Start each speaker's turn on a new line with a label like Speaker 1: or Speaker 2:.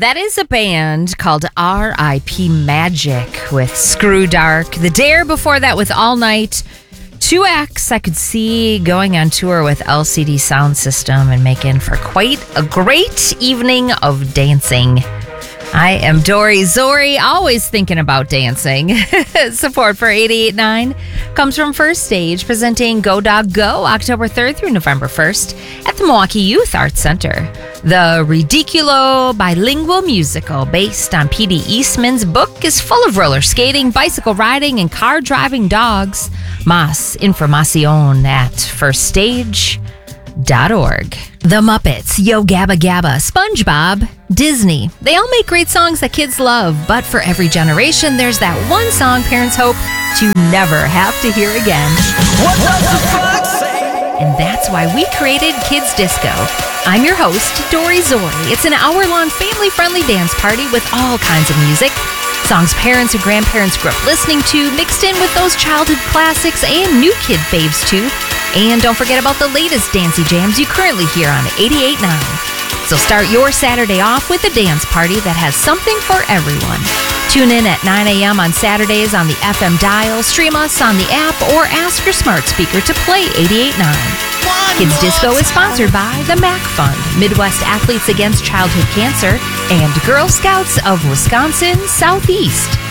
Speaker 1: That is a band called R.I.P. Magic with Screw Dark. The Dare before that with All Night. 2X I could see going on tour with LCD Sound System and making for quite a great evening of dancing. I am Dory Zori, always thinking about dancing. Support for 88.9 comes from First Stage, presenting Go Dog Go October 3rd through November 1st at the Milwaukee Youth Arts Center. The Ridiculo bilingual musical based on P.D. Eastman's book is full of roller skating, bicycle riding, and car driving dogs. Más información at firststage.org. The Muppets, Yo Gabba Gabba, SpongeBob, Disney. They all make great songs that kids love, but for every generation, there's that one song parents hope to never have to hear again.
Speaker 2: What does the fuck say?
Speaker 1: And that's why we created Kids Disco. I'm your host, Dory Zori. It's an hour-long family-friendly dance party with all kinds of music. Songs parents and grandparents grew up listening to, mixed in with those childhood classics and new kid faves too. And don't forget about the latest dancey jams you currently hear on 88.9. So start your Saturday off with a dance party that has something for everyone. Tune in at 9 a.m. on Saturdays on the FM dial, stream us on the app, or ask your smart speaker to play 88.9. Kids Disco is sponsored by the MAC Fund, Midwest Athletes Against Childhood Cancer, and Girl Scouts of Wisconsin Southeast.